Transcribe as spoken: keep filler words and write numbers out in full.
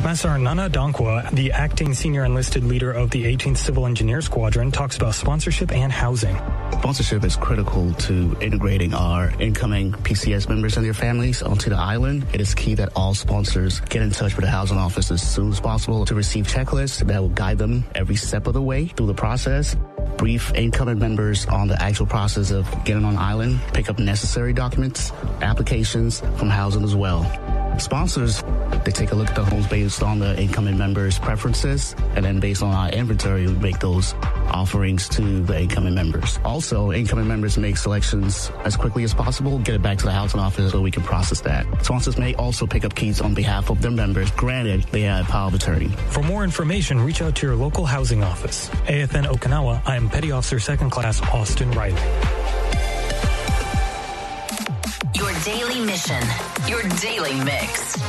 Master Nana Dankwa, the acting senior enlisted leader of the eighteenth Civil Engineer Squadron, talks about sponsorship and housing. Sponsorship is critical to integrating our incoming P C S members and their families onto the island. It is key that all sponsors get in touch with the housing office as soon as possible to receive checklists that will guide them every step of the way through the process. Brief incoming members on the actual process of getting on the island, pick up necessary documents, applications from housing as well. Sponsors, they take a look at the homes based on the incoming members' preferences, and then based on our inventory, we make those offerings to the incoming members. Also, incoming members make selections as quickly as possible, get it back to the housing office so we can process that. Sponsors may also pick up keys on behalf of their members, granted they have power of attorney. For more information, reach out to your local housing office. A F N Okinawa, I am Petty Officer Second Class Austin Riley. Your daily mission, your daily mix.